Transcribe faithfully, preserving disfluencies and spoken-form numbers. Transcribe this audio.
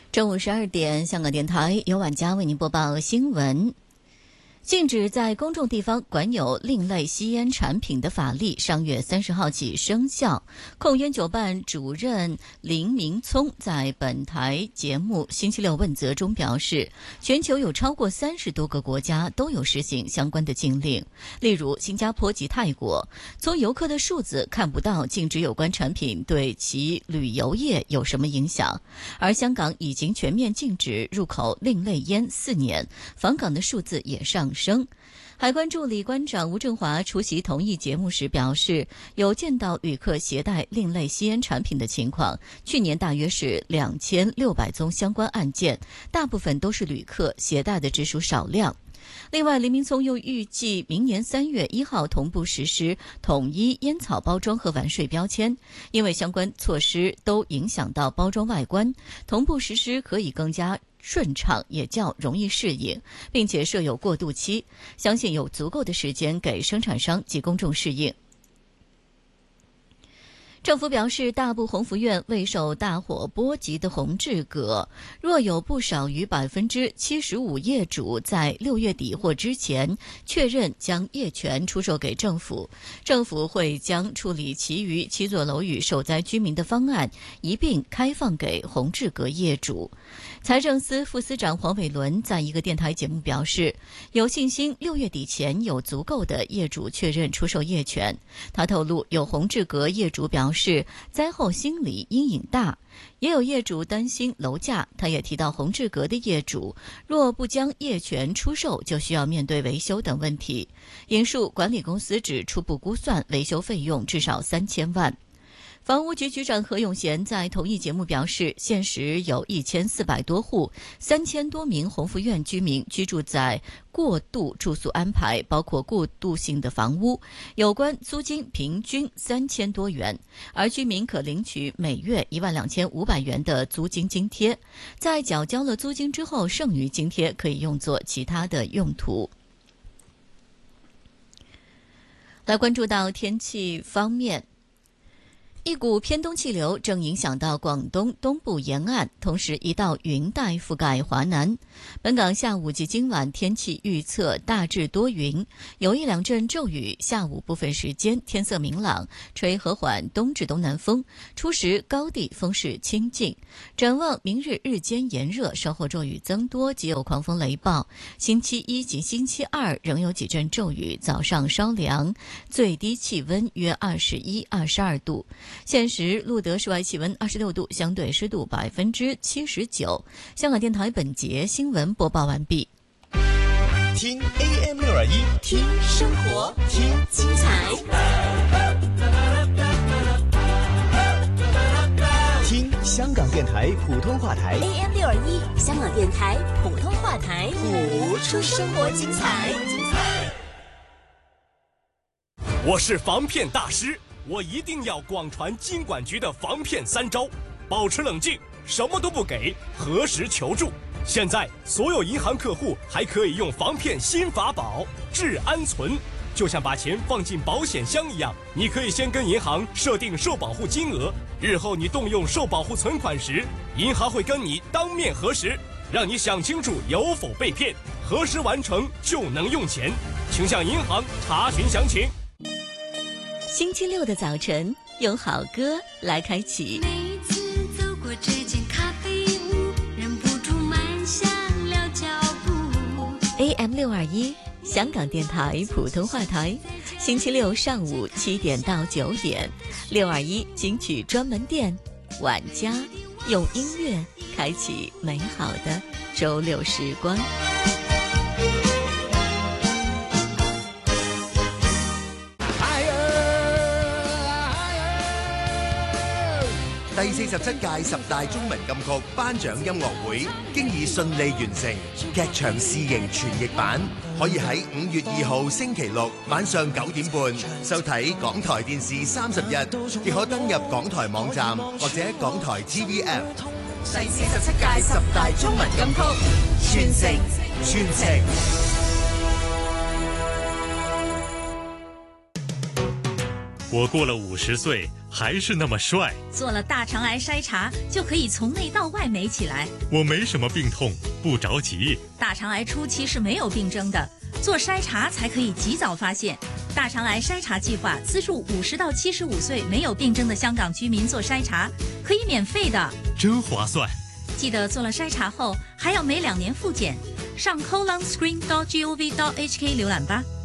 中午十二点，香港电台由晚佳为您播报新闻。禁止在公众地方管有另类吸烟产品的法例上月三十号起生效。控烟酒办主任林明聪在本台节目星期六问责中表示，全球有超过三十多个国家都有实行相关的禁令，例如新加坡及泰国。从游客的数字看不到禁止有关产品对其旅游业有什么影响，而香港已经全面禁止入口另类烟四年，访港的数字也上升。海关助理关长吴振华出席同一节目时表示，有见到旅客携带另类吸烟产品的情况，去年大约是两千六百宗相关案件，大部分都是旅客携带的只属少量。另外，林明聪又预计明年三月一号同步实施统一烟草包装和完税标签，因为相关措施都影响到包装外观，同步实施可以更加顺畅，也较容易适应，并且设有过渡期，相信有足够的时间给生产商及公众适应。政府表示，大埔鸿福苑未受大火波及的宏志阁，若有不少于百分之七十五业主在六月底或之前确认将业权出售给政府，政府会将处理其余七座楼宇受灾居民的方案一并开放给宏志阁业主。财政司副司长黄伟伦在一个电台节目表示，有信心六月底前有足够的业主确认出售业权。他透露，有宏志阁业主表示灾后心理阴影大，也有业主担心楼价。他也提到，宏志阁的业主若不将业权出售，就需要面对维修等问题。引述管理公司只初步估算维修费用至少三千万。房屋局局长何永贤在同一节目表示，现时有一千四百多户、三千多名鸿福苑居民居住在过渡住宿安排，包括过渡性的房屋，有关租金平均三千多元，而居民可领取每月一万两千五百元的租金津贴，在缴交了租金之后，剩余津贴可以用作其他的用途。来关注到天气方面，一股偏东气流正影响到广东东部沿岸，同时一道云带覆盖华南。本港下午及今晚天气预测大致多云，有一两阵骤雨，下午部分时间天色明朗，吹和缓东至东南风，初时高地风势清劲。展望明日日间炎热，稍后骤雨增多，即有狂风雷暴。星期一及星期二仍有几阵骤雨，早上稍凉，最低气温约二十一、二十二度。现时录得室外气温二十六度，相对湿度百分之七十九。香港电台本节新闻播报完毕。 听 A M 六二一， 听生活，听精彩， 听香港电台普通话台 A M 六二一，香港电台普通话台， 谱出生活精彩。 我是防骗大师。我一定要广传金管局的防骗三招：保持冷静，什么都不给，核实求助。现在所有银行客户还可以用防骗新法宝治安存，就像把钱放进保险箱一样，你可以先跟银行设定受保护金额，日后你动用受保护存款时，银行会跟你当面核实，让你想清楚有否被骗，核实完成就能用钱，请向银行查询详情。 星期六的早晨，用好歌来开启。 每次走过这间咖啡屋，忍不住慢下了脚步。 A M 六二一，香港电台普通话台，星期六上午七点到九点，六二一金曲专门店，晚家用音乐开启美好的周六时光。 第四十七屆十大中文金曲頒獎音樂會經已順利完成，劇場試映傳譯版可以喺五月二號星期六晚上九點半收睇港台電視三十一，亦可登入港台網站或者港台 T V App。 第四十七屆十大中文金曲傳承傳承。 我过了五十岁还是那么帅。 做了大肠癌筛查就可以从内到外美起来。 我没什么病痛，不着急。 大肠癌初期是没有病征的，做筛查才可以及早发现。大肠癌筛查计划资助五十到七十五岁没有病征的香港居民做筛查，可以免费的， 真划算。 记得做了筛查后还要每两年复检，上 colon screen dot gov dot hk 浏览吧。